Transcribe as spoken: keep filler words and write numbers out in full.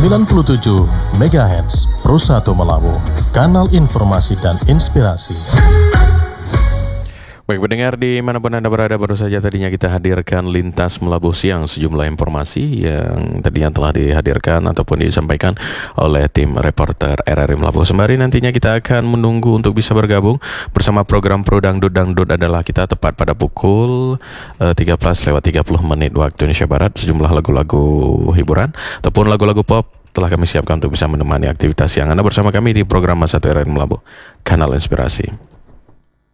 sembilan puluh tujuh megahertz Pro satu Melabu, kanal informasi dan inspirasi. Baik pendengar dimanapun Anda berada, baru saja tadinya kita hadirkan Lintas Melabu Siang, sejumlah informasi yang tadinya telah dihadirkan ataupun disampaikan oleh tim reporter R R I Melabu. Sembari nantinya kita akan menunggu untuk bisa bergabung bersama program Pro Dangdut. Dangdut adalah kita tepat pada pukul uh, tiga belas lewat tiga puluh menit waktu Indonesia Barat. Sejumlah lagu-lagu hiburan ataupun lagu-lagu pop telah kami siapkan untuk bisa menemani aktivitas yang Anda bersama kami di program Mas satu R R I Melabu, kanal inspirasi.